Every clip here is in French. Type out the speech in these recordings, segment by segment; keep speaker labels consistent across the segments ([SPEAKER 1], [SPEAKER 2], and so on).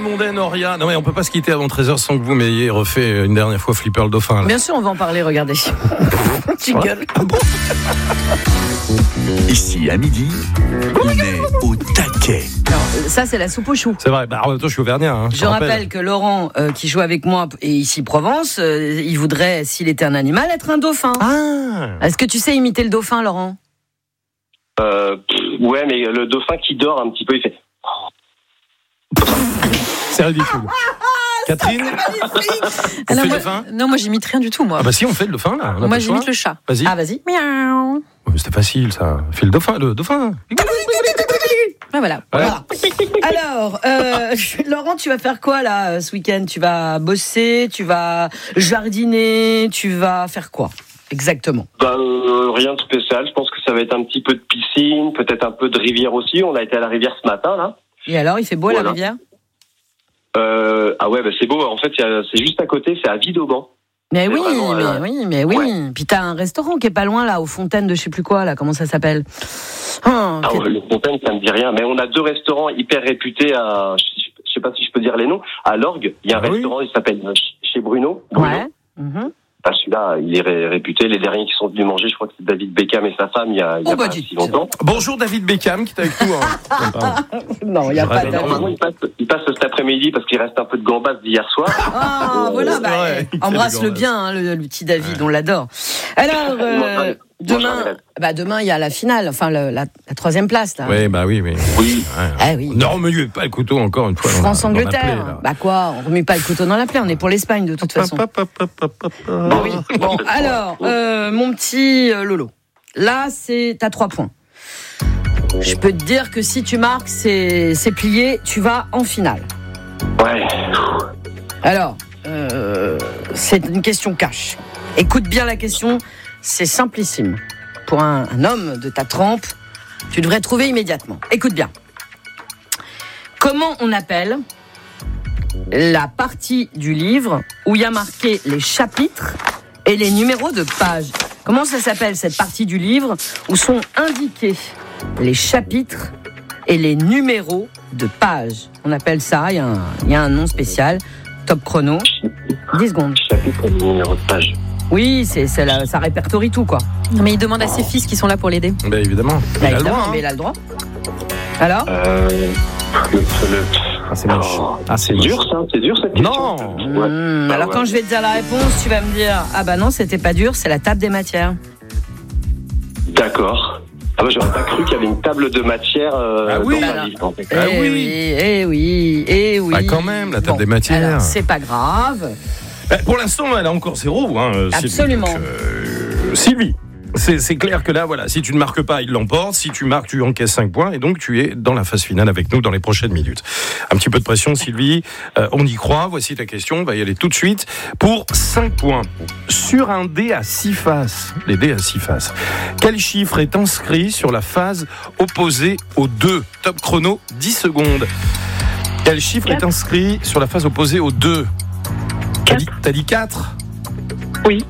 [SPEAKER 1] Mondaine, Auria. Non mais on peut pas se quitter avant 13h sans que vous m'ayez refait une dernière fois Flipper le dauphin. Là.
[SPEAKER 2] Bien sûr, on va en parler, regardez. Tu gueules.
[SPEAKER 1] Ah bon.
[SPEAKER 3] Ici, à midi, on est au taquet.
[SPEAKER 2] Alors, ça, c'est la soupe aux choux.
[SPEAKER 1] C'est vrai, en même temps, je suis auvergnat. Hein,
[SPEAKER 2] je rappelle que Laurent, qui joue avec moi, et ici Provence, il voudrait, s'il était un animal, être un dauphin.
[SPEAKER 1] Ah.
[SPEAKER 2] Est-ce que tu sais imiter le dauphin, Laurent ?
[SPEAKER 4] Ouais, mais le dauphin qui dort un petit peu, il fait...
[SPEAKER 1] C'est ridicule. Catherine, on fait le dauphin ?
[SPEAKER 5] Non, moi j'imite rien du tout, moi.
[SPEAKER 1] Ah bah si, on fait le dauphin là.
[SPEAKER 5] Moi j'imite le chat.
[SPEAKER 1] Vas-y.
[SPEAKER 2] Ah, vas-y.
[SPEAKER 5] Miaou.
[SPEAKER 1] Oh, c'était facile ça. Fais le dauphin,
[SPEAKER 5] Ah, voilà.
[SPEAKER 2] Voilà. Alors, Laurent, tu vas faire quoi là ce week-end ? Tu vas bosser, tu vas jardiner, tu vas faire quoi exactement ?
[SPEAKER 4] Rien de spécial. Je pense que ça va être un petit peu de piscine, peut-être un peu de rivière aussi. On a été à la rivière ce matin là.
[SPEAKER 2] Et alors, il fait beau à la rivière ?
[SPEAKER 4] Ah ouais, c'est beau. En fait, c'est juste à côté, c'est à Vidauban.
[SPEAKER 2] Mais oui, mais oui.
[SPEAKER 4] Ouais.
[SPEAKER 2] Puis t'as un restaurant qui est pas loin là, aux Fontaines de je sais plus quoi là. Comment ça s'appelle ?
[SPEAKER 4] Les Fontaines, ça me dit rien. Mais on a 2 restaurants hyper réputés à, je sais pas si je peux dire les noms, à l'Orgue. Il y a un restaurant, il s'appelle chez Bruno.
[SPEAKER 2] Ouais. Mm-hmm.
[SPEAKER 4] Celui-là, il est réputé. Les derniers qui sont venus manger, je crois que c'est David Beckham et sa femme il y a pas si longtemps.
[SPEAKER 1] Bonjour David Beckham qui est avec nous.
[SPEAKER 2] Non, il n'y a pas
[SPEAKER 4] Normalement, il passe cet après-midi parce qu'il reste un peu de gambas d'hier soir.
[SPEAKER 2] Ah, voilà, embrasse-le bien, hein, le petit David, on l'adore. Alors, demain, il y a la finale, enfin la 3e place là.
[SPEAKER 1] Oui.
[SPEAKER 4] Oui.
[SPEAKER 2] Oui.
[SPEAKER 1] Ne remuez pas le couteau encore une fois.
[SPEAKER 2] France-Angleterre. Quoi, on remue pas le couteau dans la plaie, on est pour l'Espagne de toute façon. Oui. Bon, alors, mon petit Lolo, là, t'as 3 points. Je peux te dire que si tu marques, c'est plié, tu vas en finale.
[SPEAKER 4] Ouais.
[SPEAKER 2] Alors, c'est une question cash. Écoute bien la question, c'est simplissime. Pour un homme de ta trempe, tu devrais trouver immédiatement. Écoute bien. Comment on appelle la partie du livre où il y a marqué les chapitres et les numéros de pages? Comment ça s'appelle cette partie du livre où sont indiqués les chapitres et les numéros de pages? On appelle ça, il y a un nom spécial. Top chrono. 10 secondes.
[SPEAKER 4] Chapitre et numéro de page.
[SPEAKER 2] Oui, ça répertorie tout, quoi.
[SPEAKER 5] Non, mais il demande à ses fils qui sont là pour l'aider.
[SPEAKER 1] Ben évidemment.
[SPEAKER 2] Mais il a le droit. Alors
[SPEAKER 1] c'est moche.
[SPEAKER 4] C'est dur ça, cette question.
[SPEAKER 1] Non.
[SPEAKER 2] Alors quand je vais te dire la réponse, tu vas me dire ah bah non, c'était pas dur, c'est la table des matières.
[SPEAKER 4] D'accord. Ah bah j'aurais pas cru qu'il y avait une table de matière dans ma livre. En fait.
[SPEAKER 2] Eh oui.
[SPEAKER 1] Bah quand même, la table des matières.
[SPEAKER 2] Alors, c'est pas grave.
[SPEAKER 1] Pour l'instant, elle a encore 0.
[SPEAKER 2] Absolument.
[SPEAKER 1] Sylvie, c'est clair que là, voilà, si tu ne marques pas, il l'emporte. Si tu marques, tu encaisses 5 points. Et donc, tu es dans la phase finale avec nous dans les prochaines minutes. Un petit peu de pression, Sylvie. On y croit. Voici ta question. On va y aller tout de suite. Pour 5 points. Sur un dé à 6 faces, les dés à 6 faces, quel chiffre est inscrit sur la phase opposée au 2 ? Top chrono, 10 secondes. Quel chiffre est inscrit sur la phase opposée au 2 ? T'as dit 4 ?
[SPEAKER 6] Oui.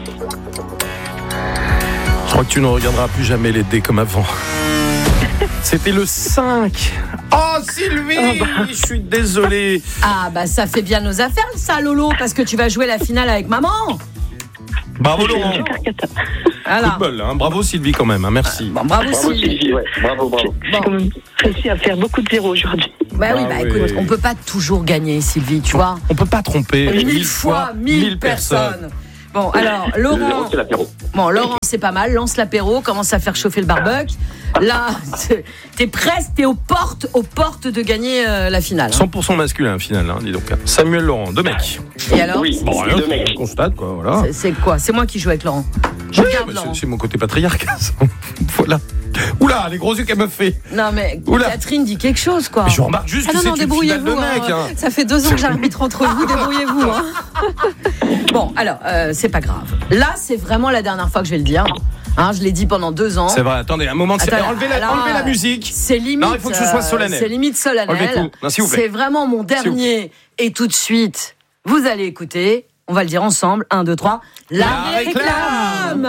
[SPEAKER 1] Je crois que tu ne regarderas plus jamais les dés comme avant. C'était le 5. Oh Sylvie, je suis désolé.
[SPEAKER 2] Ah bah ça fait bien nos affaires ça Lolo, parce que tu vas jouer la finale avec maman.
[SPEAKER 1] Bravo Laurent.
[SPEAKER 2] Voilà.
[SPEAKER 1] Coup de bol, hein. Bravo Sylvie quand même, hein. Merci.
[SPEAKER 2] Bravo Sylvie.
[SPEAKER 4] Ouais. Bravo.
[SPEAKER 6] J'ai quand même réussi à faire beaucoup de zéros aujourd'hui.
[SPEAKER 2] Écoute, on peut pas toujours gagner Sylvie, tu vois.
[SPEAKER 1] On peut pas tromper
[SPEAKER 2] 1000 fois 1000 personnes. Bon, alors, Laurent.
[SPEAKER 4] C'est l'apéro.
[SPEAKER 2] Bon, Laurent, c'est pas mal. Lance l'apéro, commence à faire chauffer le barbecue. Là, t'es presque, t'es aux portes de gagner la finale.
[SPEAKER 1] 100% masculin, finale, hein, dis donc. Samuel Laurent, 2 mecs.
[SPEAKER 2] Et alors ?
[SPEAKER 4] Oui,
[SPEAKER 1] Bon,
[SPEAKER 4] c'est 2 mecs.
[SPEAKER 1] on constate, quoi, voilà.
[SPEAKER 2] C'est quoi ? C'est moi qui joue avec Laurent. Je regarde Laurent.
[SPEAKER 1] C'est mon côté patriarcal, ça. Voilà. Oula, les gros yeux qu'elle me fait.
[SPEAKER 2] Non, mais
[SPEAKER 1] Oula.
[SPEAKER 2] Catherine dit quelque chose, quoi.
[SPEAKER 1] Mais je remarque juste que c'est une finale de mecs. Hein.
[SPEAKER 5] Ça fait 2 ans que j'arbitre entre vous, débrouillez-vous. Hein.
[SPEAKER 2] Bon, alors, c'est pas grave. Là, c'est vraiment la dernière fois que je vais le dire. Hein, je l'ai dit pendant 2 ans.
[SPEAKER 1] C'est vrai, attendez, un moment, enlevez la musique.
[SPEAKER 2] C'est limite.
[SPEAKER 1] Non, il faut que ce soit solennel.
[SPEAKER 2] C'est limite solennel.
[SPEAKER 1] Enlevez tout. Non, s'il vous plaît.
[SPEAKER 2] C'est vraiment mon dernier. Et tout de suite, vous allez écouter. On va le dire ensemble. 1, 2, 3. La réclame.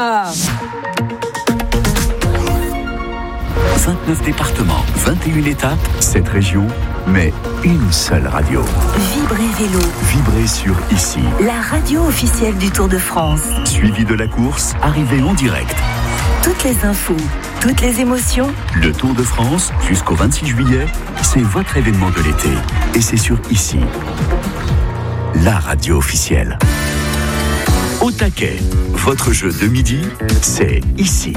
[SPEAKER 3] 29 départements, 21 étapes, 7 régions, mais une seule radio.
[SPEAKER 7] Vibrez Vélo,
[SPEAKER 3] Vibrez sur Ici.
[SPEAKER 7] la radio officielle du Tour de France.
[SPEAKER 3] Suivi de la course, arrivée en direct.
[SPEAKER 7] Toutes les infos, toutes les émotions.
[SPEAKER 3] Le Tour de France, jusqu'au 26 juillet, c'est votre événement de l'été. Et c'est sur Ici. La radio officielle. Au taquet, votre jeu de midi, c'est Ici.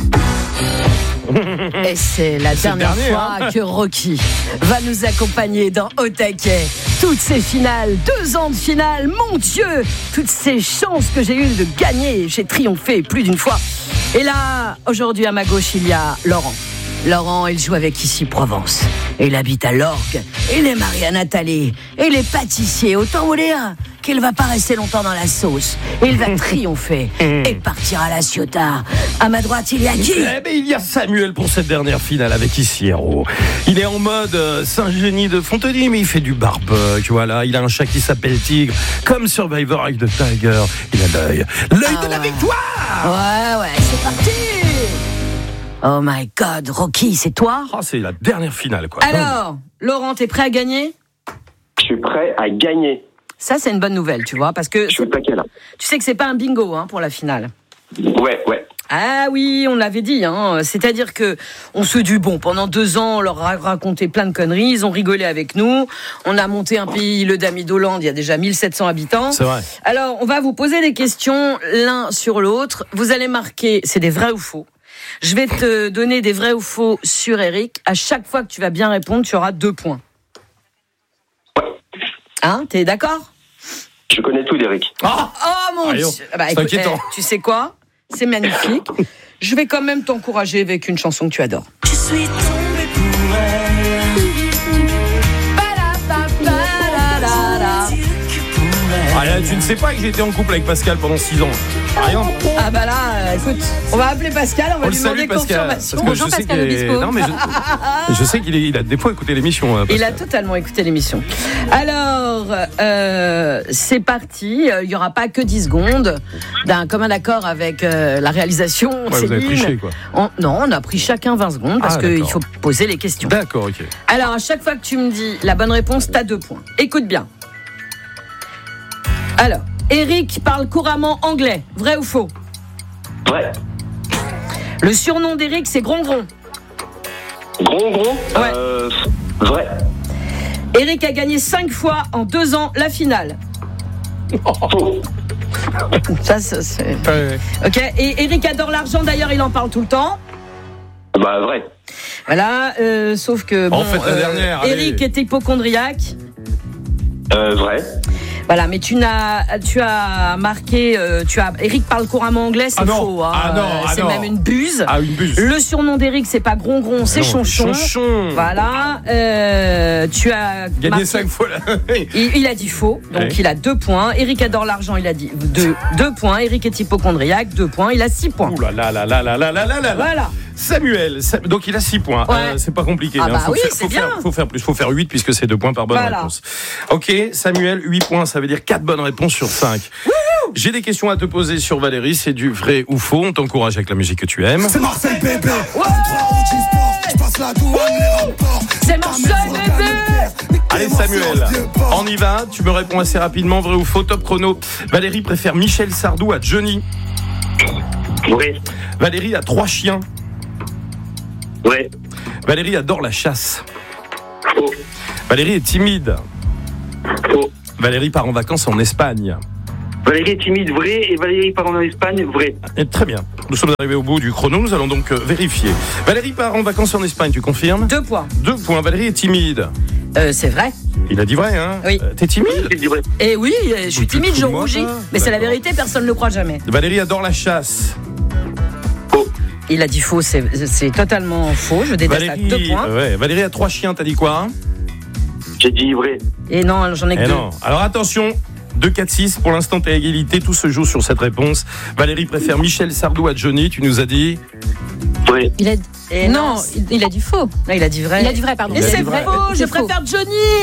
[SPEAKER 2] Et c'est la dernière fois que Rocky va nous accompagner dans Au taquet. Toutes ces finales, 2 ans de finale, mon Dieu, toutes ces chances que j'ai eues de gagner, j'ai triomphé plus d'une fois. Et là, aujourd'hui à ma gauche, il y a Laurent. Laurent, il joue avec Ici Provence. Et il habite à l'Orgue. Il est marié à Nathalie. Et il est pâtissier. Autant vous dire qu'il va pas rester longtemps dans la sauce. Il va triompher et partir à la Ciotat. À ma droite, il y a qui ?
[SPEAKER 1] Eh ben, il y a Samuel pour cette dernière finale avec Ici Héros. Il est en mode Saint-Génie de Fontenay, mais il fait du barbecue. Voilà, il a un chat qui s'appelle Tigre. Comme Survivor avec The Tiger. Il a l'œil de la victoire.
[SPEAKER 2] Ouais, c'est parti. Oh my God, Rocky, c'est toi ?
[SPEAKER 1] Oh, c'est la dernière finale, quoi.
[SPEAKER 2] Alors, Laurent, t'es prêt à gagner ?
[SPEAKER 4] Je suis prêt à gagner.
[SPEAKER 2] Ça, c'est une bonne nouvelle, tu vois, parce que
[SPEAKER 4] Je suis au taquet là.
[SPEAKER 2] tu sais que c'est pas un bingo pour la finale.
[SPEAKER 4] Ouais.
[SPEAKER 2] Ah oui, on l'avait dit, c'est-à-dire que on se dit, bon, pendant 2 ans, on leur a raconté plein de conneries, ils ont rigolé avec nous, on a monté un pays, le Damidoland, il y a déjà 1700 habitants.
[SPEAKER 1] C'est vrai.
[SPEAKER 2] Alors, on va vous poser des questions l'un sur l'autre, vous allez marquer, c'est des vrais ou faux. Je vais te donner des vrais ou faux sur Eric. À chaque fois que tu vas bien répondre, tu auras 2 points. Hein, t'es d'accord ?
[SPEAKER 4] Je connais tout d'Eric.
[SPEAKER 2] Oh mon Dieu.
[SPEAKER 1] C'est inquiétant.
[SPEAKER 2] Tu sais quoi ? C'est magnifique. Je vais quand même t'encourager avec une chanson que tu adores.
[SPEAKER 7] Je suis tombée pour
[SPEAKER 1] Ah, là, tu ne sais pas que j'ai été en couple avec Pascal pendant 6 ans. Par exemple.
[SPEAKER 2] Ah bah là, écoute, on va appeler Pascal, on va lui demander confirmation.
[SPEAKER 5] Bonjour Pascal Obispo.
[SPEAKER 1] Non, mais je sais qu'il a des fois écouté l'émission. Pascal.
[SPEAKER 2] Il a totalement écouté l'émission. Alors, c'est parti. Il n'y aura pas que 10 secondes d'un commun accord avec la réalisation.
[SPEAKER 1] Ouais, vous avez triché, quoi.
[SPEAKER 2] Non, on a pris chacun 20 secondes parce qu'il faut poser les questions.
[SPEAKER 1] D'accord, ok.
[SPEAKER 2] Alors, à chaque fois que tu me dis la bonne réponse, t'as 2 points. Écoute bien. Alors, Eric parle couramment anglais. Vrai ou faux ?
[SPEAKER 4] Vrai.
[SPEAKER 2] Le surnom d'Eric, c'est Gron-Gron.
[SPEAKER 4] Gron.
[SPEAKER 2] Ouais.
[SPEAKER 4] Vrai.
[SPEAKER 2] Eric a gagné 5 fois en 2 ans la finale.
[SPEAKER 4] Faux.
[SPEAKER 2] Ça, c'est... Ok, et Eric adore l'argent, d'ailleurs, il en parle tout le temps.
[SPEAKER 4] Bah, vrai.
[SPEAKER 2] Voilà, sauf que...
[SPEAKER 1] En fait, la dernière,
[SPEAKER 2] Eric est hypocondriaque.
[SPEAKER 4] Vrai.
[SPEAKER 2] Voilà, mais tu as marqué, Eric parle couramment anglais, c'est faux. C'est même une buse.
[SPEAKER 1] Ah, une buse.
[SPEAKER 2] Le surnom d'Eric, c'est pas Gron-Gron, c'est Chonchon. Voilà, tu as
[SPEAKER 1] gagné
[SPEAKER 2] marqué,
[SPEAKER 1] 5 fois là.
[SPEAKER 2] il a dit faux, donc il a 2 points. Eric adore l'argent, il a dit 2 points. Eric est hypocondriaque, 2 points. Il a 6 points.
[SPEAKER 1] Ouh là là là là là là là là.
[SPEAKER 2] Voilà.
[SPEAKER 1] Samuel, donc il a 6 points.
[SPEAKER 2] Ouais.
[SPEAKER 1] C'est pas compliqué.
[SPEAKER 2] Ah bah
[SPEAKER 1] faut
[SPEAKER 2] oui, c'est bien.
[SPEAKER 1] Faut faire plus. Faut faire 8 puisque c'est 2 points par bonne réponse. Ok, Samuel, 8 points, ça veut dire 4 bonnes réponses sur 5. J'ai des questions à te poser sur Valérie, c'est du vrai ou faux. On t'encourage avec la musique que tu aimes.
[SPEAKER 8] C'est Marseille bébé.
[SPEAKER 2] C'est Marseille bébé.
[SPEAKER 1] Allez Samuel, on y va. Tu me réponds assez rapidement, vrai ou faux. Top chrono. Valérie préfère Michel Sardou à Johnny.
[SPEAKER 4] Vrai.
[SPEAKER 1] Valérie a 3 chiens.
[SPEAKER 4] Vrai.
[SPEAKER 1] Valérie adore la chasse.
[SPEAKER 4] Faux.
[SPEAKER 1] Valérie est timide.
[SPEAKER 4] Faux.
[SPEAKER 1] Valérie part en vacances en Espagne.
[SPEAKER 4] Valérie est timide, vrai. Et Valérie part en Espagne, vrai.
[SPEAKER 1] Et très bien. Nous sommes arrivés au bout du chrono. Nous allons donc vérifier. Valérie part en vacances en Espagne. Tu confirmes ?
[SPEAKER 2] 2 points.
[SPEAKER 1] 2 points. Valérie est timide.
[SPEAKER 2] C'est vrai.
[SPEAKER 1] Il a dit vrai, hein ?
[SPEAKER 2] Oui.
[SPEAKER 1] T'es timide ?
[SPEAKER 4] J'ai dit vrai.
[SPEAKER 2] Et oui, je suis timide, je rougis. Mais c'est la
[SPEAKER 1] D'accord.
[SPEAKER 2] vérité, personne ne le croit jamais.
[SPEAKER 1] Valérie adore la chasse.
[SPEAKER 2] Il a dit faux, c'est totalement faux. Je déteste à 2 points.
[SPEAKER 1] Ouais. Valérie a 3 chiens. T'as dit quoi ?
[SPEAKER 4] J'ai dit vrai.
[SPEAKER 2] Et non, j'en ai que 2.
[SPEAKER 1] Non. Alors attention. 2-4-6, pour l'instant t'es à égalité, tout se joue sur cette réponse. Valérie préfère Michel Sardou à Johnny, tu nous as dit
[SPEAKER 4] Vrai.
[SPEAKER 5] Il a...
[SPEAKER 2] Et
[SPEAKER 5] non, il a dit faux.
[SPEAKER 2] Non, il a dit vrai.
[SPEAKER 5] Il a dit vrai, pardon.
[SPEAKER 2] Et c'est faux, je préfère Johnny.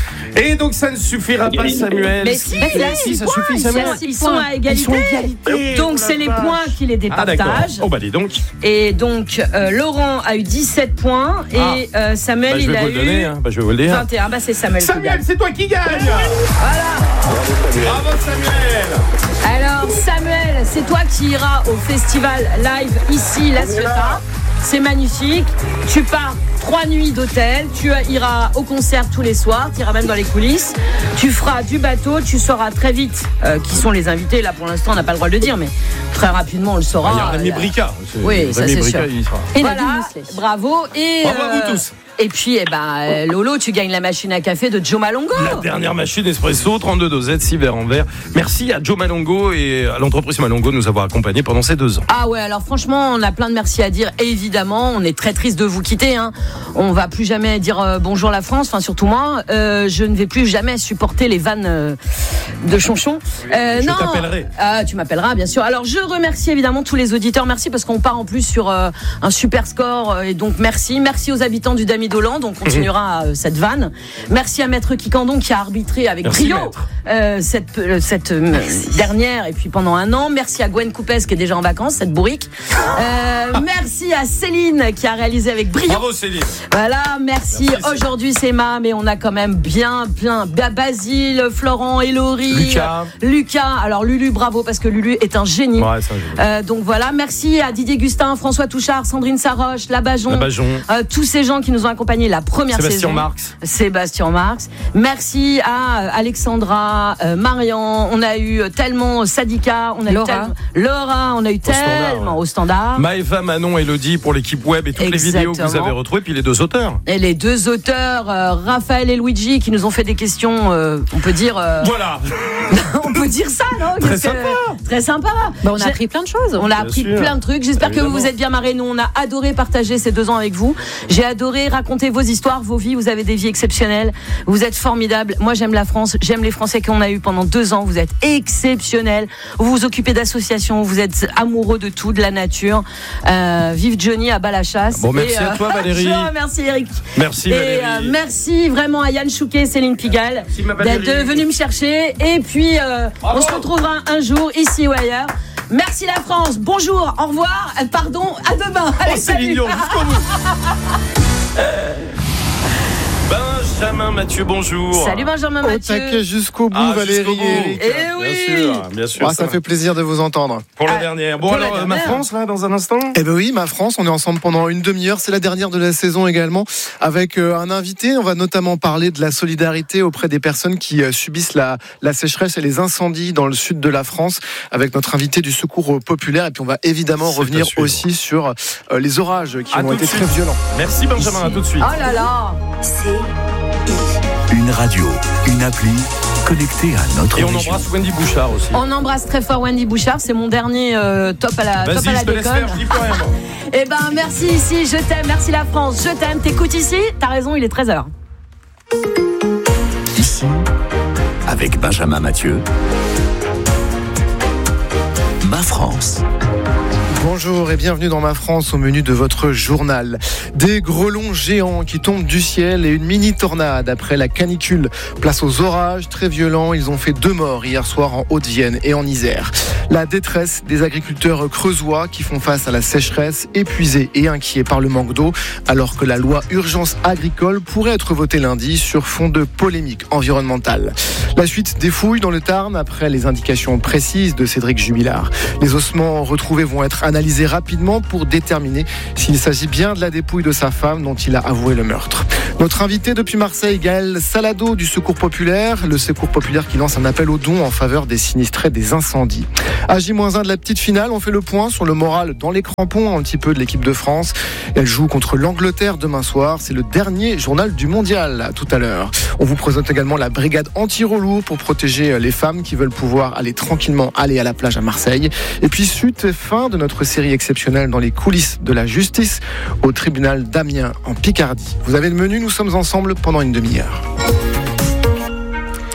[SPEAKER 1] Et donc ça ne suffira pas, Samuel.
[SPEAKER 2] Mais si,
[SPEAKER 1] ça suffit, Samuel.
[SPEAKER 2] Ils sont à égalité. Donc c'est les points qui les départagent.
[SPEAKER 1] D'accord. Oh bah dis donc.
[SPEAKER 2] Et donc Laurent a eu 17 points et Samuel il a eu
[SPEAKER 1] je vais vous le dire.
[SPEAKER 2] 21. Bah c'est Samuel.
[SPEAKER 1] Samuel, c'est toi qui gagne.
[SPEAKER 2] Voilà.
[SPEAKER 1] Bravo Samuel.
[SPEAKER 2] Alors Samuel, c'est toi qui iras au festival live ici, La Ciotat. C'est magnifique. Tu pars 3 nuits d'hôtel. Tu iras au concert tous les soirs. Tu iras même dans les coulisses. Tu feras du bateau. Tu sauras très vite qui sont les invités. Là, pour l'instant, on n'a pas le droit de le dire, mais très rapidement, on le saura.
[SPEAKER 1] Il y a Rémi Bricard.
[SPEAKER 2] Oui, ça c'est sûr.
[SPEAKER 5] Et
[SPEAKER 2] voilà, bravo. Et
[SPEAKER 1] bravo à vous tous.
[SPEAKER 2] Et puis, Lolo, tu gagnes la machine à café de Joe Malongo.
[SPEAKER 1] La dernière machine espresso, 32 dosettes, 6 verres en verre. Merci à Joe Malongo et à l'entreprise Malongo de nous avoir accompagnés pendant ces 2 ans.
[SPEAKER 2] Ah ouais, alors franchement, on a plein de merci à dire. Et évidemment, on est très triste de vous quitter. On va plus jamais dire bonjour la France, enfin surtout moi. Je ne vais plus jamais supporter les vannes de Chonchon.
[SPEAKER 1] Je t'appellerai.
[SPEAKER 2] Tu m'appelleras, bien sûr. Alors, je remercie évidemment tous les auditeurs. Merci parce qu'on part en plus sur un super score. Et donc, merci. Merci aux habitants du Dami d'Hollande. On continuera cette vanne. Merci à Maître Kikandon qui a arbitré avec brio cette dernière et puis pendant 1 an. Merci à Gwen Coupès qui est déjà en vacances, cette bourrique. Merci à Céline qui a réalisé avec brio.
[SPEAKER 1] Bravo Céline.
[SPEAKER 2] Voilà, merci. Aujourd'hui c'est Emma, mais on a quand même bien plein. Basile, Florent, Hélory, Lucas. Alors Lulu, bravo parce que Lulu est un génie.
[SPEAKER 1] Ouais, c'est un génie.
[SPEAKER 2] Donc voilà, merci à Didier Gustin, François Touchard, Sandrine Saroche, Labajon. Tous ces gens qui nous ont accompagnés la première saison. Sébastien Marx. Merci à Alexandra, Marian. On a eu tellement Sadika, on a Laura, on a eu tellement au standard.
[SPEAKER 1] Maëva, Manon, Elodie pour l'équipe web et toutes les vidéos que vous avez retrouvées, puis les 2 auteurs.
[SPEAKER 2] Et les 2 auteurs, Raphaël et Luigi, qui nous ont fait des questions, on peut dire.
[SPEAKER 1] Voilà.
[SPEAKER 2] On peut dire ça, non? Très sympa.
[SPEAKER 5] On a appris plein de choses.
[SPEAKER 2] On a appris plein de trucs. J'espère que vous vous êtes bien marrés. Nous, on a adoré partager ces 2 ans avec vous. J'ai adoré raconter vos histoires, vos vies. Vous avez des vies exceptionnelles. Vous êtes formidables. Moi, j'aime la France. J'aime les Français qu'on a eu pendant 2 ans. Vous êtes exceptionnels. Vous vous occupez d'associations. Vous êtes amoureux de tout, de la nature. Vive Johnny à bas la chasse.
[SPEAKER 1] Bon, merci à toi, Valérie.
[SPEAKER 2] Merci, Eric.
[SPEAKER 1] Merci, Valérie.
[SPEAKER 2] Merci vraiment à Yann Chouquet, Céline Pigalle d'être venus me chercher. Et puis, on se retrouvera un jour, ici ou ailleurs. Merci la France. Bonjour, au revoir. Pardon, à demain. Allez,
[SPEAKER 1] c'est
[SPEAKER 2] salut.
[SPEAKER 1] mignon, jusqu'au bout. Benjamin Mathieu, bonjour.
[SPEAKER 2] Salut Benjamin Mathieu.
[SPEAKER 8] Au taquet jusqu'au bout, Valérie et Eric.
[SPEAKER 1] Bien sûr.
[SPEAKER 8] Ça fait plaisir de vous entendre.
[SPEAKER 1] Pour la dernière. Bon, alors, ma France, là, dans un instant.
[SPEAKER 8] Eh ben oui, ma France, on est ensemble pendant une demi-heure. C'est la dernière de la saison également, avec un invité. On va notamment parler de la solidarité auprès des personnes qui subissent la sécheresse et les incendies dans le sud de la France, avec notre invité du Secours populaire. Et puis on va évidemment revenir aussi sur les orages qui ont été très violents.
[SPEAKER 1] Merci Benjamin, à tout de suite.
[SPEAKER 2] Oh là là.
[SPEAKER 3] Une radio, une appli connectée à notre
[SPEAKER 1] région. Et on
[SPEAKER 3] région.
[SPEAKER 1] embrasse Wendy Bouchard aussi.
[SPEAKER 2] On embrasse très fort Wendy Bouchard. C'est mon dernier top à la déconne.
[SPEAKER 1] Je dis plus rien, moi.
[SPEAKER 2] Eh ben merci ici, je t'aime. Merci la France, je t'aime. T'écoutes ici. T'as raison, il est 13h.
[SPEAKER 3] Ici, avec Benjamin Mathieu, Ma France.
[SPEAKER 8] Bonjour et bienvenue dans Ma France au menu de votre journal. Des grêlons géants qui tombent du ciel et une mini tornade après la canicule. Place aux orages très violents, ils ont fait 2 morts hier soir en Haute-Vienne et en Isère. La détresse des agriculteurs creusois qui font face à la sécheresse, épuisés et inquiets par le manque d'eau, alors que la loi urgence agricole pourrait être votée lundi sur fond de polémique environnementale. La suite des fouilles dans le Tarn après les indications précises de Cédric Jubilard. Les ossements retrouvés vont être analysés rapidement pour déterminer s'il s'agit bien de la dépouille de sa femme dont il a avoué le meurtre. Notre invité depuis Marseille, Gaël Salado du Secours populaire, le Secours populaire qui lance un appel aux dons en faveur des sinistrés des incendies. À J-1 de la petite finale, on fait le point sur le moral dans les crampons un petit peu de l'équipe de France. Elle joue contre l'Angleterre demain soir. C'est le dernier journal du mondial, à tout à l'heure. On vous présente également la brigade anti-relou pour protéger les femmes qui veulent pouvoir aller tranquillement aller à la plage à Marseille. Et puis suite et fin de notre série exceptionnelle dans les coulisses de la justice au tribunal d'Amiens en Picardie. Vous avez le menu, nous sommes ensemble pendant une demi-heure.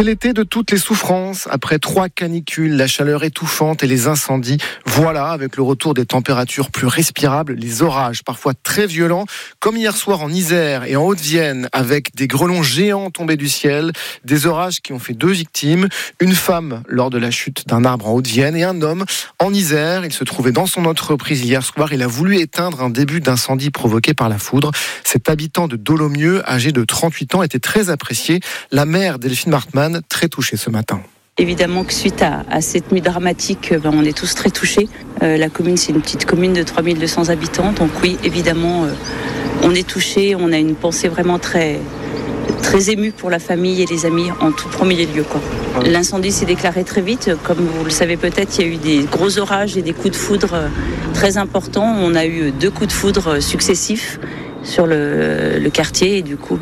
[SPEAKER 8] C'est l'été de toutes les souffrances. Après 3 canicules, la chaleur étouffante et les incendies, voilà, avec le retour des températures plus respirables, les orages parfois très violents, comme hier soir en Isère et en Haute-Vienne, avec des grêlons géants tombés du ciel, des orages qui ont fait 2 victimes, une femme lors de la chute d'un arbre en Haute-Vienne et un homme en Isère. Il se trouvait dans son entreprise hier soir. Il a voulu éteindre un début d'incendie provoqué par la foudre. Cet habitant de Dolomieu, âgé de 38 ans, était très apprécié. La mère Delphine Martmann, très touchée ce matin.
[SPEAKER 9] Évidemment que suite à cette nuit dramatique, on est tous très touchés. La commune, c'est une petite commune de 3200 habitants. Donc oui, évidemment, on est touchés. On a une pensée vraiment très, très émue pour la famille et les amis en tout premier lieu, quoi. L'incendie s'est déclaré très vite. Comme vous le savez peut-être, il y a eu des gros orages et des coups de foudre très importants. On a eu 2 coups de foudre successifs sur le quartier et du coup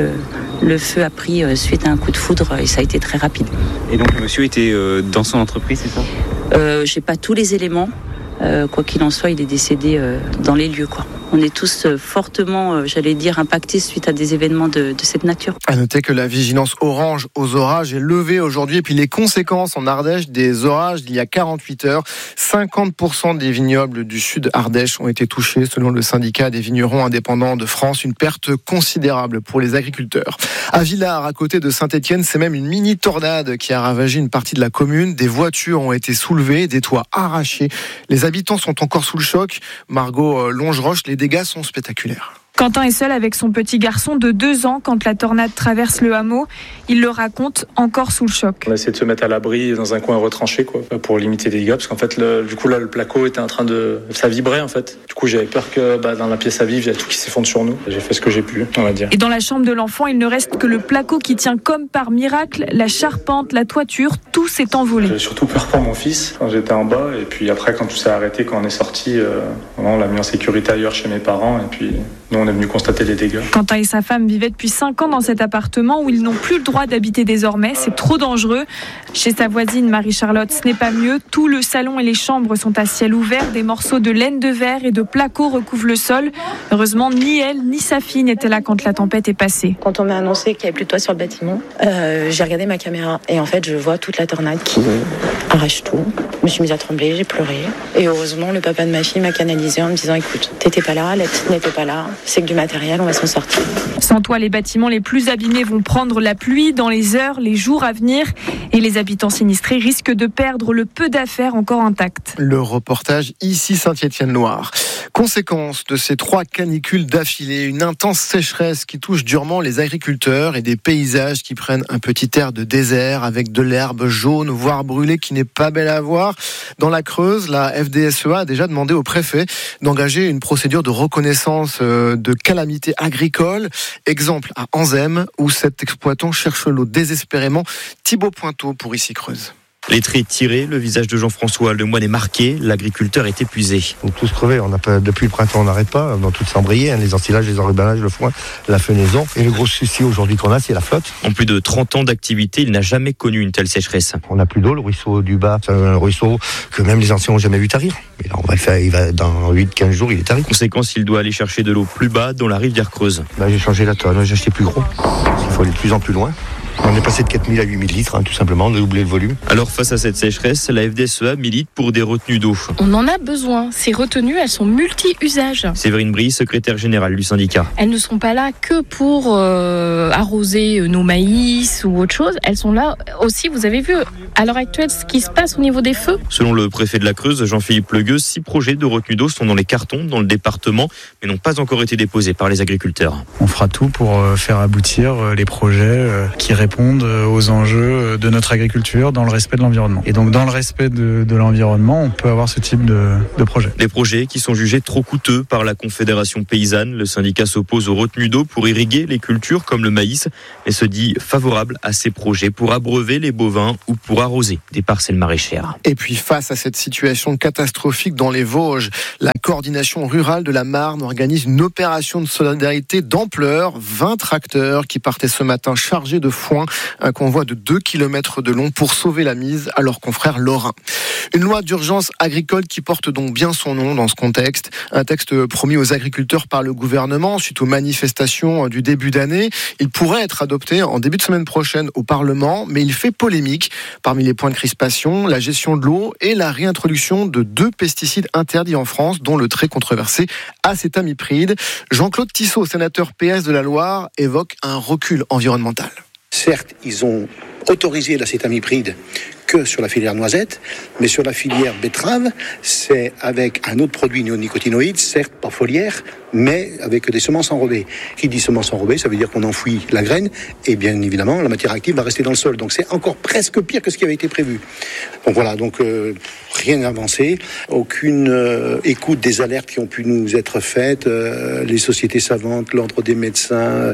[SPEAKER 9] le feu a pris suite à un coup de foudre et ça a été très rapide.
[SPEAKER 10] Et donc le monsieur était dans son entreprise, c'est ça ?
[SPEAKER 9] J'ai pas tous les éléments. Quoi qu'il en soit, il est décédé dans les lieux, quoi. On est tous fortement, impactés suite à des événements de cette nature.
[SPEAKER 8] À noter que la vigilance orange aux orages est levée aujourd'hui. Et puis les conséquences en Ardèche des orages d'il y a 48 heures. 50% des vignobles du sud Ardèche ont été touchés, selon le syndicat des vignerons indépendants de France. Une perte considérable pour les agriculteurs. À Villars, à côté de Saint-Étienne, c'est même une mini-tornade qui a ravagé une partie de la commune. Des voitures ont été soulevées, des toits arrachés. Les habitants sont encore sous le choc. Margot Longeroche, les dégâts sont spectaculaires.
[SPEAKER 11] Quentin est seul avec son petit garçon de 2 ans quand la tornade traverse le hameau. Il le raconte, encore sous le choc.
[SPEAKER 12] On a essayé de se mettre à l'abri dans un coin retranché, quoi, pour limiter les dégâts, parce qu'en fait, le placo était en train de... Ça vibrait, en fait. Du coup, j'avais peur que dans la pièce à vivre, il y a tout qui s'effondre sur nous. J'ai fait ce que j'ai pu, on va dire.
[SPEAKER 11] Et dans la chambre de l'enfant, il ne reste que le placo qui tient comme par miracle. La charpente, la toiture, tout s'est envolé.
[SPEAKER 12] J'ai surtout peur pour mon fils quand j'étais en bas. Et puis après, quand tout s'est arrêté, quand on est sorti, on l'a mis en sécurité ailleurs chez mes parents. Et puis, nous, on est venu constater les dégâts.
[SPEAKER 11] Quentin et sa femme vivaient depuis 5 ans dans cet appartement où ils n'ont plus le droit d'habiter désormais. C'est trop dangereux. Chez sa voisine Marie-Charlotte, ce n'est pas mieux. Tout le salon et les chambres sont à ciel ouvert. Des morceaux de laine de verre et de placo recouvrent le sol. Heureusement, ni elle ni sa fille n'étaient là quand la tempête est passée.
[SPEAKER 13] Quand on m'a annoncé qu'il n'y avait plus de toit sur le bâtiment, j'ai regardé ma caméra et en fait, je vois toute la tornade qui arrache tout. Je me suis mise à trembler, j'ai pleuré. Et heureusement, le papa de ma fille m'a canalisé en me disant « Écoute, t'étais pas là, la petite n'était pas là, c'est que du matériel, on va s'en sortir. »
[SPEAKER 11] Sans toit, les bâtiments les plus abîmés vont prendre la pluie dans les heures, les jours à venir. Et les habitants sinistrés risquent de perdre le peu d'affaires encore intactes.
[SPEAKER 8] Le reportage ici Saint-Étienne-Loire. Conséquence de ces 3 canicules d'affilée, une intense sécheresse qui touche durement les agriculteurs et des paysages qui prennent un petit air de désert avec de l'herbe jaune, voire brûlée, qui n'est pas belle à voir. Dans la Creuse, la FDSEA a déjà demandé au préfet d'engager une procédure de reconnaissance de calamité agricole. Exemple à Anzem, où cet exploitant cherche l'eau désespérément. Thibaut Pointeau pour Ici Creuse.
[SPEAKER 14] Les traits tirés, le visage de Jean-François Lemoine est marqué, l'agriculteur est épuisé.
[SPEAKER 15] On est tous crevés, depuis le printemps on n'arrête pas, on a tout s'embrayer, les ensilages, les enrubanages, le foin, la fenaison. Et le gros souci aujourd'hui qu'on a, c'est la flotte.
[SPEAKER 14] En plus de 30 ans d'activité, il n'a jamais connu une telle sécheresse.
[SPEAKER 15] On n'a plus d'eau, le ruisseau du bas, c'est un ruisseau que même les anciens n'ont jamais vu tarir. Mais là on va le faire, dans 8-15 jours il est tari.
[SPEAKER 14] Conséquence, il doit aller chercher de l'eau plus bas dans la rivière Creuse.
[SPEAKER 15] Là j'ai changé la tonne, j'ai acheté plus gros, il faut aller de plus en plus loin. On est passé de 4000 à 8000 litres, tout simplement, on a doublé le volume.
[SPEAKER 14] Alors face à cette sécheresse, la FDSEA milite pour des retenues d'eau.
[SPEAKER 16] On en a besoin. Ces retenues, elles sont multi-usages.
[SPEAKER 14] Séverine Brie, secrétaire générale du syndicat.
[SPEAKER 16] Elles ne sont pas là que pour arroser nos maïs ou autre chose. Elles sont là aussi, vous avez vu, à l'heure actuelle, ce qui se passe au niveau des feux.
[SPEAKER 14] Selon le préfet de la Creuse, Jean-Philippe Legueux, 6 projets de retenues d'eau sont dans les cartons dans le département, mais n'ont pas encore été déposés par les agriculteurs.
[SPEAKER 17] On fera tout pour faire aboutir les projets qui répondent aux enjeux de notre agriculture dans le respect de l'environnement. Et donc dans le respect de l'environnement, on peut avoir ce type de projet.
[SPEAKER 14] Des projets qui sont jugés trop coûteux par la Confédération paysanne. Le syndicat s'oppose aux retenues d'eau pour irriguer les cultures comme le maïs, mais se dit favorable à ces projets pour abreuver les bovins ou pour arroser des parcelles maraîchères.
[SPEAKER 8] Et puis face à cette situation catastrophique dans les Vosges, la coordination rurale de la Marne organise une opération de solidarité d'ampleur. 20 tracteurs qui partaient ce matin chargés de foin point. Un convoi de 2 km de long pour sauver la mise à leurs confrères lorrains. Une loi d'urgence agricole qui porte donc bien son nom dans ce contexte. Un texte promis aux agriculteurs par le gouvernement suite aux manifestations du début d'année. Il pourrait être adopté en début de semaine prochaine au Parlement, mais il fait polémique. Parmi les points de crispation, la gestion de l'eau et la réintroduction de 2 pesticides interdits en France, dont le très controversé acétamipride. Jean-Claude Tissot, sénateur PS de la Loire, évoque un recul environnemental.
[SPEAKER 18] Certes, ils ont autorisé l'acétamipride que sur la filière noisette, mais sur la filière betterave, c'est avec un autre produit néonicotinoïde, certes pas foliaire, mais avec des semences enrobées. Qui dit semences enrobées, ça veut dire qu'on enfouit la graine, et bien évidemment, la matière active va rester dans le sol. Donc c'est encore presque pire que ce qui avait été prévu. Donc voilà, rien n'a avancé, aucune écoute des alertes qui ont pu nous être faites, les sociétés savantes, l'ordre des médecins,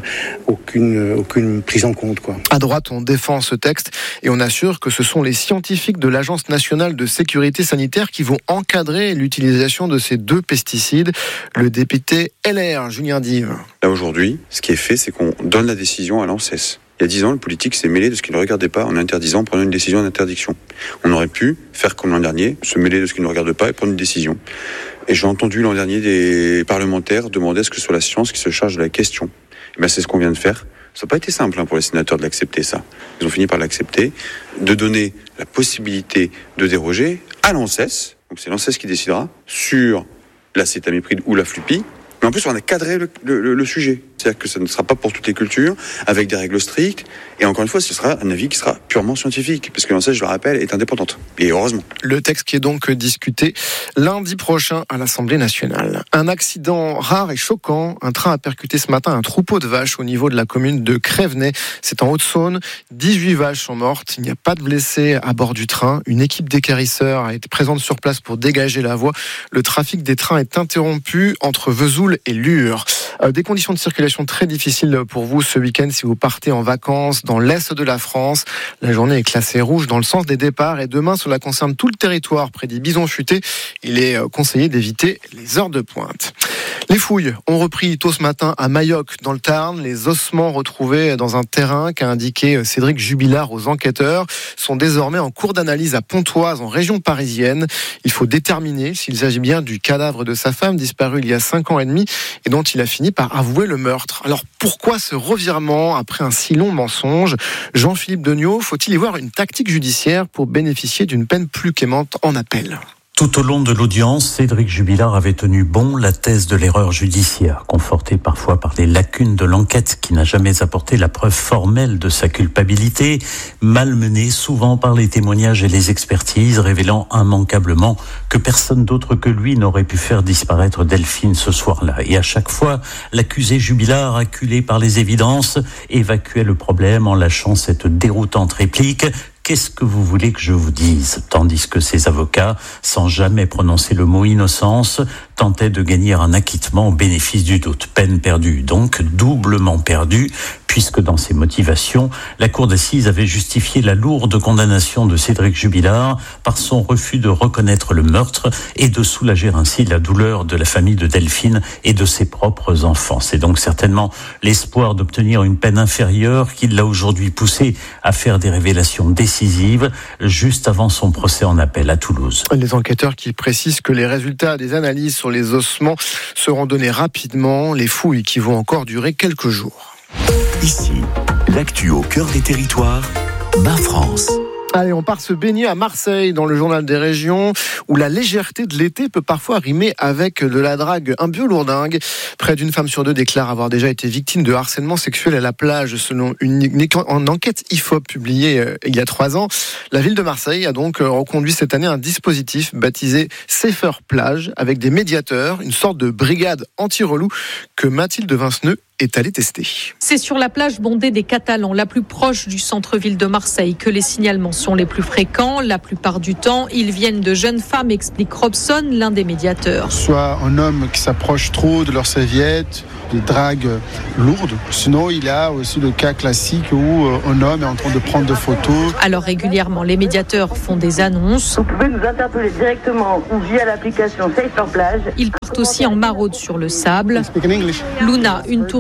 [SPEAKER 18] aucune prise en compte, quoi.
[SPEAKER 8] À droite, on défend ce texte et on assure que ce sont les scientifiques de l'Agence nationale de sécurité sanitaire qui vont encadrer l'utilisation de ces 2 pesticides. Le député LR, Julien Dive.
[SPEAKER 19] Là aujourd'hui, ce qui est fait, c'est qu'on donne la décision à l'ANSES. Il y a 10 ans, le politique s'est mêlé de ce qu'il ne regardait pas en interdisant, en prenant une décision d'interdiction. On aurait pu faire comme l'an dernier, se mêler de ce qui ne regarde pas et prendre une décision. Et j'ai entendu l'an dernier des parlementaires demander à ce que ce soit la science qui se charge de la question. Et bien c'est ce qu'on vient de faire. Ça n'a pas été simple pour les sénateurs de l'accepter, ça. Ils ont fini par l'accepter, de donner la possibilité de déroger à l'ANSES, donc c'est l'ANSES qui décidera, sur l'acétamipride ou la flupie, mais en plus on a cadré le sujet. C'est-à-dire que ça ne sera pas pour toutes les cultures, avec des règles strictes, et encore une fois, ce sera un avis qui sera purement scientifique, parce que l'ANSES, je le rappelle, est indépendante, et heureusement.
[SPEAKER 8] Le texte qui est donc discuté lundi prochain à l'Assemblée nationale. Un accident rare et choquant, un train a percuté ce matin un troupeau de vaches au niveau de la commune de Crévenay, c'est en Haute-Saône, 18 vaches sont mortes, il n'y a pas de blessés à bord du train, une équipe d'équarrisseurs a été présente sur place pour dégager la voie, le trafic des trains est interrompu entre Vesoul et Lure. Des conditions de circulation très difficiles pour vous ce week-end si vous partez en vacances dans l'est de la France. La journée est classée rouge dans le sens des départs et demain cela concerne tout le territoire près des Bisons Futés. Il est conseillé d'éviter les heures de pointe. Les fouilles ont repris tôt ce matin à Mayoc dans le Tarn. Les ossements retrouvés dans un terrain qu'a indiqué Cédric Jubilard aux enquêteurs sont désormais en cours d'analyse à Pontoise en région parisienne. Il faut déterminer s'il s'agit bien du cadavre de sa femme disparue il y a 5 ans et demi et dont il a fini par avouer le meurtre. Alors pourquoi ce revirement après un si long mensonge ? Jean-Philippe Degnaud, faut-il y voir une tactique judiciaire pour bénéficier d'une peine plus clémente en appel ?
[SPEAKER 20] Tout au long de l'audience, Cédric Jubilard avait tenu bon la thèse de l'erreur judiciaire, confortée parfois par les lacunes de l'enquête qui n'a jamais apporté la preuve formelle de sa culpabilité, malmenée souvent par les témoignages et les expertises, révélant immanquablement que personne d'autre que lui n'aurait pu faire disparaître Delphine ce soir-là. Et à chaque fois, l'accusé Jubilard, acculé par les évidences, évacuait le problème en lâchant cette déroutante réplique: qu'est-ce que vous voulez que je vous dise ? Tandis que ses avocats, sans jamais prononcer le mot innocence, tentaient de gagner un acquittement au bénéfice du doute. Peine perdue, donc doublement perdue, puisque dans ses motivations, la cour d'assises avait justifié la lourde condamnation de Cédric Jubilard par son refus de reconnaître le meurtre et de soulager ainsi la douleur de la famille de Delphine et de ses propres enfants. C'est donc certainement l'espoir d'obtenir une peine inférieure qui l'a aujourd'hui poussé à faire des révélations décisives juste avant son procès en appel à Toulouse.
[SPEAKER 8] Les enquêteurs qui précisent que les résultats des analyses sur les ossements seront donnés rapidement, les fouilles qui vont encore durer quelques jours.
[SPEAKER 3] Ici, l'actu au cœur des territoires, Ma France.
[SPEAKER 8] Allez, on part se baigner à Marseille, dans le journal des régions, où la légèreté de l'été peut parfois rimer avec de la drague un peu lourdingue. Près d'une femme sur 2 déclare avoir déjà été victime de harcèlement sexuel à la plage, selon une enquête IFOP publiée il y a 3 ans. La ville de Marseille a donc reconduit cette année un dispositif baptisé Safer Plage, avec des médiateurs, une sorte de brigade anti-relou que Mathilde Vinceneux est allée tester.
[SPEAKER 21] C'est sur la plage bondée des Catalans, la plus proche du centre-ville de Marseille, que les signalements sont les plus fréquents. La plupart du temps, ils viennent de jeunes femmes, explique Robson, l'un des médiateurs.
[SPEAKER 22] Soit un homme qui s'approche trop de leur serviette, des dragues lourdes. Sinon, il y a aussi le cas classique où un homme est en train de prendre des photos.
[SPEAKER 21] Alors régulièrement, les médiateurs font des annonces.
[SPEAKER 23] Vous pouvez nous interpeller directement ou via l'application Safer Plage.
[SPEAKER 21] Ils partent aussi en maraude sur le sable. Luna, une touriste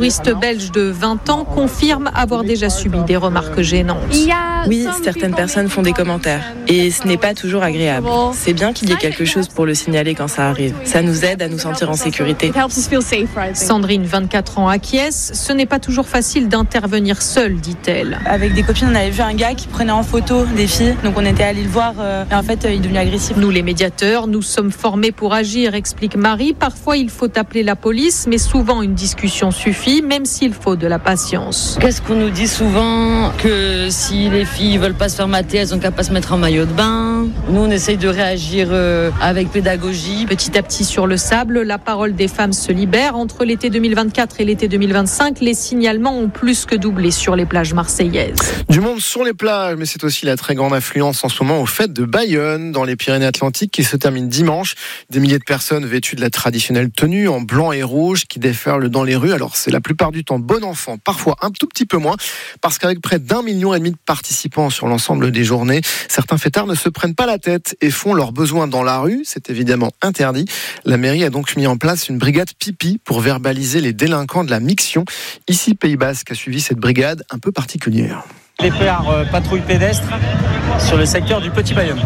[SPEAKER 21] touriste belge de 20 ans confirme avoir déjà subi des remarques gênantes.
[SPEAKER 4] Oui, certaines personnes font des commentaires et ce n'est pas toujours agréable. C'est bien qu'il y ait quelque chose pour le signaler quand ça arrive. Ça nous aide à nous sentir en sécurité.
[SPEAKER 21] Sandrine, 24 ans, acquiesce. Ce n'est pas toujours facile d'intervenir seule, dit-elle.
[SPEAKER 4] Avec des copines, on avait vu un gars qui prenait en photo des filles, donc on était allé le voir et en fait il est devenu agressif.
[SPEAKER 21] Nous les médiateurs, nous sommes formés pour agir, explique Marie. Parfois il faut appeler la police, mais souvent une discussion suffit, même s'il faut de la patience.
[SPEAKER 6] Qu'est-ce qu'on nous dit souvent? Que si les filles veulent pas se faire mater, elles ont qu'à pas se mettre en maillot de bain. Nous on essaye de réagir avec pédagogie.
[SPEAKER 21] Petit à petit sur le sable, la parole des femmes se libère. Entre l'été 2024 et l'été 2025, les signalements ont plus que doublé sur les plages marseillaises.
[SPEAKER 8] Du monde sur les plages, mais c'est aussi la très grande affluence en ce moment aux fêtes de Bayonne, dans les Pyrénées-Atlantiques, qui se termine dimanche. Des milliers de personnes vêtues de la traditionnelle tenue en blanc et rouge qui déferlent dans les rues. Alors c'est la plupart du temps bon enfant, parfois un tout petit peu moins, parce qu'avec près d'1,5 million de participants sur l'ensemble des journées, certains fêtards ne se prennent pas la tête et font leurs besoins dans la rue. C'est évidemment interdit. La mairie a donc mis en place une brigade pipi pour verbaliser les délinquants de la miction. Ici, Pays Basque a suivi cette brigade un peu particulière.
[SPEAKER 7] Les PR patrouille pédestre sur le secteur du Petit Bayonne.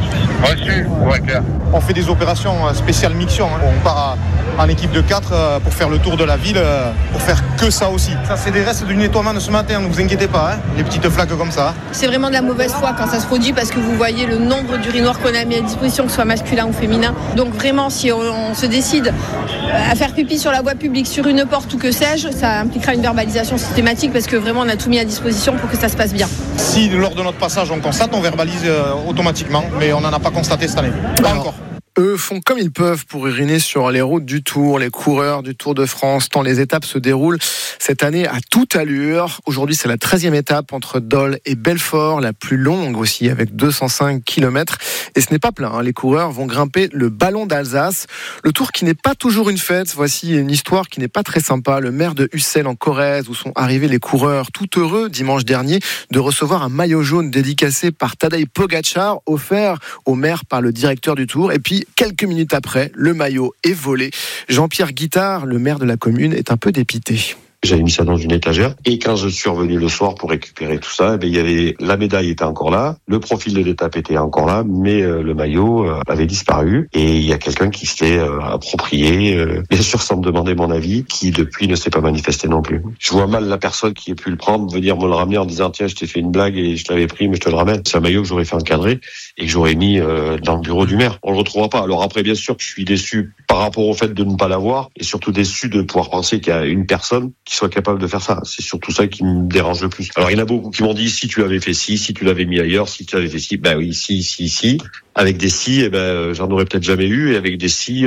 [SPEAKER 24] On fait des opérations spéciales miction. On part en équipe de 4 pour faire le tour de la ville, pour faire que ça aussi. Ça, c'est des restes du nettoiement de ce matin, ne vous inquiétez pas, les petites flaques comme ça.
[SPEAKER 25] C'est vraiment de la mauvaise foi quand ça se produit parce que vous voyez le nombre d'urinoirs qu'on a mis à disposition, que ce soit masculin ou féminin. Donc vraiment, si on se décide à faire pipi sur la voie publique, sur une porte ou que sais-je, ça impliquera une verbalisation systématique parce que vraiment on a tout mis à disposition pour que ça se passe bien.
[SPEAKER 24] Si lors de notre passage on constate, on verbalise automatiquement, mais on n'en a pas constaté cette année. Pas encore.
[SPEAKER 8] Eux font comme ils peuvent pour uriner sur les routes du Tour, les coureurs du Tour de France, tant les étapes se déroulent cette année à toute allure. Aujourd'hui, c'est la 13e étape entre Dole et Belfort, la plus longue aussi, avec 205 km. Et ce n'est pas plein, les coureurs vont grimper le Ballon d'Alsace. Le Tour qui n'est pas toujours une fête, voici une histoire qui n'est pas très sympa. Le maire de Ussel en Corrèze, où sont arrivés les coureurs tout heureux dimanche dernier de recevoir un maillot jaune dédicacé par Tadej Pogačar, offert au maire par le directeur du Tour. Et puis, quelques minutes après, le maillot est volé. Jean-Pierre Guittard, le maire de la commune, est un peu dépité.
[SPEAKER 26] J'avais mis ça dans une étagère et quand je suis revenu le soir pour récupérer tout ça, il y avait la médaille était encore là, le profil de l'étape était encore là, mais le maillot avait disparu et il y a quelqu'un qui s'était approprié, bien sûr sans me demander mon avis, qui depuis ne s'est pas manifesté non plus. Je vois mal la personne qui ait pu le prendre venir me le ramener en disant tiens je t'ai fait une blague et je t'avais pris mais je te le ramène. C'est un maillot que j'aurais fait encadrer et que j'aurais mis dans le bureau du maire. On le retrouvera pas. Alors après bien sûr que je suis déçu par rapport au fait de ne pas l'avoir et surtout déçu de pouvoir penser qu'il y a une personne qui soit capable de faire ça. C'est surtout ça qui me dérange le plus. Alors il y en a beaucoup qui m'ont dit si tu l'avais fait si tu l'avais mis ailleurs, si tu l'avais fait oui, si. Avec des si, j'en aurais peut-être jamais eu et avec des si,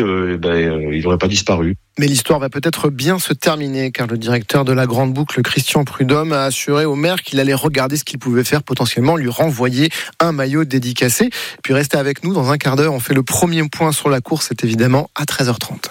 [SPEAKER 26] il n'aurait pas disparu.
[SPEAKER 8] Mais l'histoire va peut-être bien se terminer car le directeur de la Grande Boucle, Christian Prudhomme, a assuré au maire qu'il allait regarder ce qu'il pouvait faire, potentiellement lui renvoyer un maillot dédicacé. Puis restez avec nous, dans un quart d'heure, on fait le premier point sur la course, c'est évidemment à 13h30.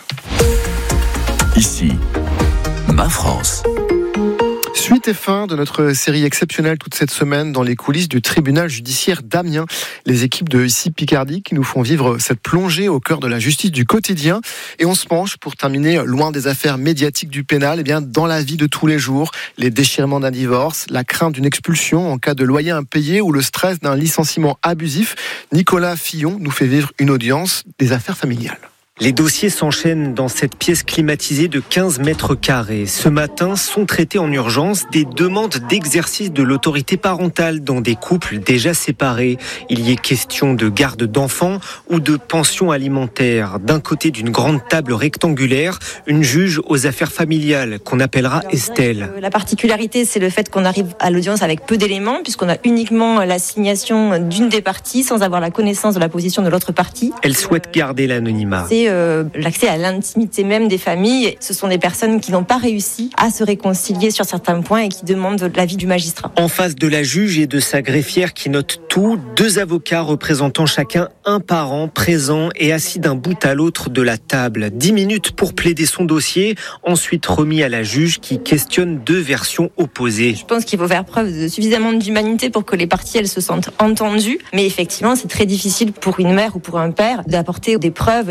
[SPEAKER 3] Ici, Ma France.
[SPEAKER 8] Suite et fin de notre série exceptionnelle toute cette semaine dans les coulisses du tribunal judiciaire d'Amiens. Les équipes de Ici Picardie qui nous font vivre cette plongée au cœur de la justice du quotidien. Et on se penche pour terminer loin des affaires médiatiques du pénal, dans la vie de tous les jours, les déchirements d'un divorce, la crainte d'une expulsion en cas de loyer impayé ou le stress d'un licenciement abusif. Nicolas Fillon nous fait vivre une audience des affaires familiales.
[SPEAKER 27] Les dossiers s'enchaînent dans cette pièce climatisée de 15 mètres carrés. Ce matin, sont traitées en urgence des demandes d'exercice de l'autorité parentale dans des couples déjà séparés. Il y est question de garde d'enfants ou de pension alimentaire. D'un côté d'une grande table rectangulaire, une juge aux affaires familiales qu'on appellera Estelle.
[SPEAKER 28] La particularité, c'est le fait qu'on arrive à l'audience avec peu d'éléments, puisqu'on a uniquement l'assignation d'une des parties sans avoir la connaissance de la position de l'autre partie.
[SPEAKER 27] Elle souhaite garder l'anonymat.
[SPEAKER 28] C'est l'accès à l'intimité même des familles. Ce sont des personnes qui n'ont pas réussi à se réconcilier sur certains points et qui demandent l'avis du magistrat.
[SPEAKER 27] En face de la juge et de sa greffière qui note tout, 2 avocats représentant chacun un parent présents et assis d'un bout à l'autre de la table. 10 minutes pour plaider son dossier, ensuite remis à la juge qui questionne 2 versions opposées.
[SPEAKER 28] Je pense qu'il faut faire preuve de suffisamment d'humanité pour que les parties elles se sentent entendues. Mais effectivement, c'est très difficile pour une mère ou pour un père d'apporter des preuves. Il n'y a pas d'enquête.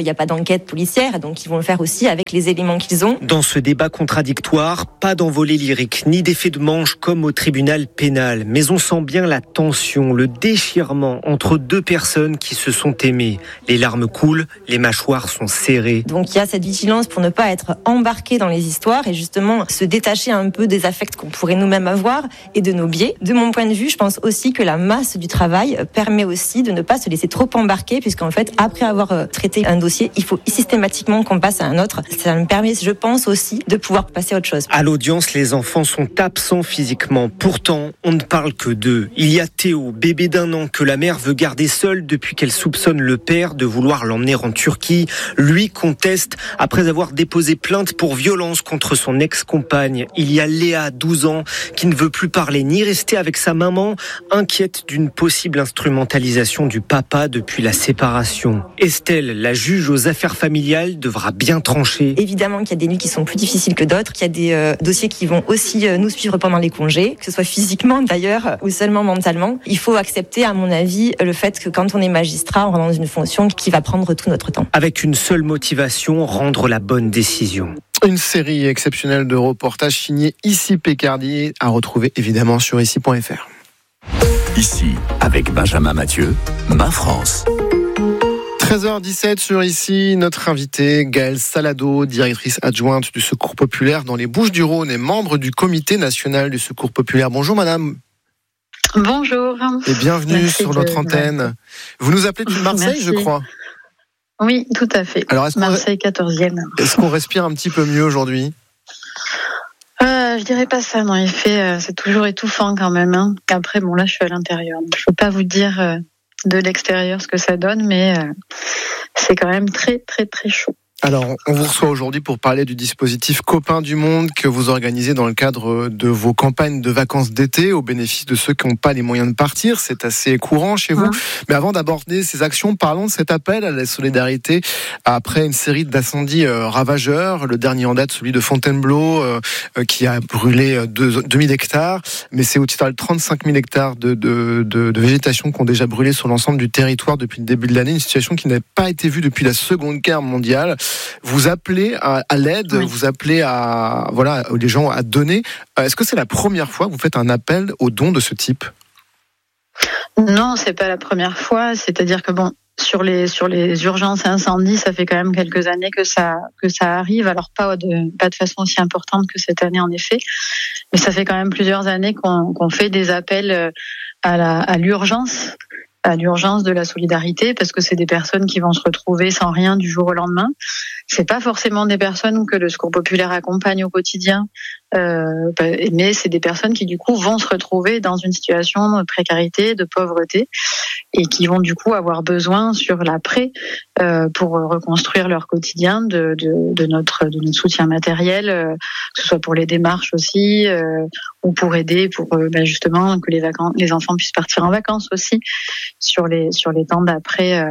[SPEAKER 28] enquête policière, donc ils vont le faire aussi avec les éléments qu'ils ont.
[SPEAKER 27] Dans ce débat contradictoire, pas d'envolée lyrique, ni d'effet de manche comme au tribunal pénal, mais on sent bien la tension, le déchirement entre deux personnes qui se sont aimées. Les larmes coulent, les mâchoires sont serrées.
[SPEAKER 28] Donc il y a cette vigilance pour ne pas être embarqué dans les histoires et justement se détacher un peu des affects qu'on pourrait nous-mêmes avoir et de nos biais. De mon point de vue, je pense aussi que la masse du travail permet aussi de ne pas se laisser trop embarquer, puisqu'en fait, après avoir traité un dossier, il faut systématiquement qu'on passe à un autre. Ça me permet, je pense aussi, de pouvoir passer à autre chose.
[SPEAKER 27] À l'audience, les enfants sont absents physiquement. Pourtant, on ne parle que d'eux. Il y a Théo, bébé d'1 an, que la mère veut garder seul depuis qu'elle soupçonne le père de vouloir l'emmener en Turquie. Lui conteste après avoir déposé plainte pour violence contre son ex-compagne. Il y a Léa, 12 ans, qui ne veut plus parler ni rester avec sa maman, inquiète d'une possible instrumentalisation du papa depuis la séparation. Estelle, la juge aux affaires familiales, devra bien trancher.
[SPEAKER 28] Évidemment qu'il y a des nuits qui sont plus difficiles que d'autres, qu'il y a des dossiers qui vont aussi nous suivre pendant les congés, que ce soit physiquement d'ailleurs ou seulement mentalement. Il faut accepter, à mon avis, le fait que quand on est magistrat, on rentre dans une fonction qui va prendre tout notre temps.
[SPEAKER 27] Avec une seule motivation, rendre la bonne décision.
[SPEAKER 8] Une série exceptionnelle de reportages signés Ici Pécardier, à retrouver évidemment sur ici.fr.
[SPEAKER 3] Ici, avec Benjamin Mathieu, Ma France.
[SPEAKER 8] 13h17 sur Ici, notre invitée Gaëlle Salado, directrice adjointe du Secours Populaire dans les Bouches-du-Rhône et membre du Comité national du Secours Populaire. Bonjour madame.
[SPEAKER 1] Bonjour.
[SPEAKER 8] Et bienvenue sur notre antenne. Vous nous appelez de Marseille,
[SPEAKER 1] Merci.
[SPEAKER 8] je crois.
[SPEAKER 1] Oui, tout à fait.
[SPEAKER 8] Alors,
[SPEAKER 1] Marseille 14e.
[SPEAKER 8] Est-ce qu'on respire un petit peu mieux aujourd'hui ?
[SPEAKER 1] Je dirais pas ça, non. Il fait, c'est toujours étouffant quand même. Hein. Après, bon, là, je suis à l'intérieur. Donc je peux pas vous dire de l'extérieur ce que ça donne, mais c'est quand même très, très, très chaud.
[SPEAKER 8] Alors, on vous reçoit aujourd'hui pour parler du dispositif Copains du Monde que vous organisez dans le cadre de vos campagnes de vacances d'été au bénéfice de ceux qui n'ont pas les moyens de partir. C'est assez courant chez vous. Mais avant d'aborder ces actions, parlons de cet appel à la solidarité après une série d'incendies ravageurs. Le dernier en date, celui de Fontainebleau, qui a brûlé 2000 hectares. Mais c'est au total 35 000 hectares de végétation qui ont déjà brûlé sur l'ensemble du territoire depuis le début de l'année. Une situation qui n'a pas été vue depuis la Seconde Guerre mondiale. Vous appelez à l'aide, oui. Vous appelez les gens à donner. Est-ce que c'est la première fois que vous faites un appel aux dons de ce type ?
[SPEAKER 1] Non, c'est pas la première fois. C'est-à-dire que sur les urgences incendies, ça fait quand même quelques années que ça arrive. Alors pas de façon aussi importante que cette année en effet, mais ça fait quand même plusieurs années qu'on fait des appels à l'urgence. À l'urgence de la solidarité, parce que c'est des personnes qui vont se retrouver sans rien du jour au lendemain. C'est pas forcément des personnes que le Secours Populaire accompagne au quotidien, mais c'est des personnes qui du coup vont se retrouver dans une situation de précarité, de pauvreté, et qui vont du coup avoir besoin sur l'après pour reconstruire leur quotidien de notre soutien matériel, que ce soit pour les démarches aussi, ou pour aider pour justement que les enfants puissent partir en vacances aussi sur les temps d'après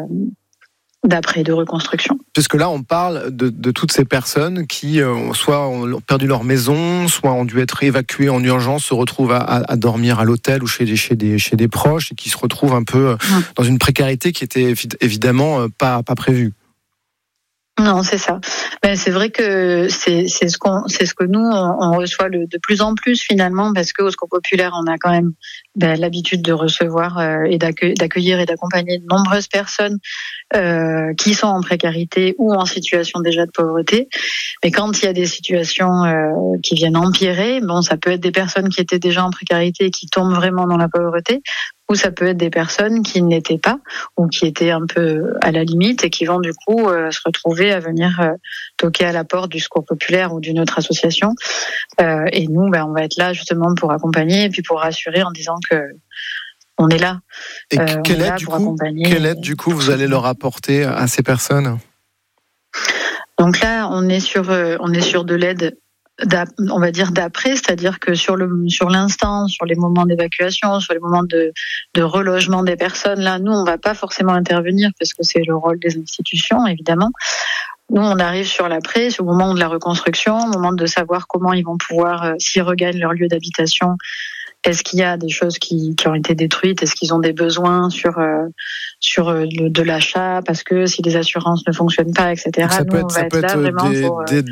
[SPEAKER 1] de reconstruction.
[SPEAKER 8] Puisque là, on parle de toutes ces personnes qui soit ont perdu leur maison, soit ont dû être évacuées en urgence, se retrouvent à dormir à l'hôtel ou chez des proches et qui se retrouvent un peu dans une précarité qui était évidemment pas prévue.
[SPEAKER 1] Non, c'est ça. Mais c'est vrai que c'est ce que nous on reçoit de plus en plus finalement, parce qu'au Secours Populaire on a quand même l'habitude de recevoir et d'accueillir et d'accompagner de nombreuses personnes qui sont en précarité ou en situation déjà de pauvreté. Mais quand il y a des situations qui viennent empirer, ça peut être des personnes qui étaient déjà en précarité et qui tombent vraiment dans la pauvreté, ou ça peut être des personnes qui n'étaient pas ou qui étaient un peu à la limite et qui vont du coup se retrouver à venir toquer à la porte du Secours Populaire ou d'une autre association. Et nous, on va être là justement pour accompagner et puis pour rassurer en disant que on est là.
[SPEAKER 8] Et quelle aide du coup vous allez leur apporter à ces personnes ?
[SPEAKER 1] Donc là, on est sur de l'aide, on va dire d'après, c'est-à-dire que sur l'instant, sur les moments d'évacuation, sur les moments de relogement des personnes, là, nous, on va pas forcément intervenir parce que c'est le rôle des institutions, évidemment. Nous, on arrive sur l'après, au moment de la reconstruction, au moment de savoir comment ils vont pouvoir, s'ils regagnent leur lieu d'habitation, est-ce qu'il y a des choses qui ont été détruites, est-ce qu'ils ont des besoins sur de l'achat, parce que si les assurances ne fonctionnent pas, etc.
[SPEAKER 8] Ça
[SPEAKER 1] Nous, on va être là vraiment pour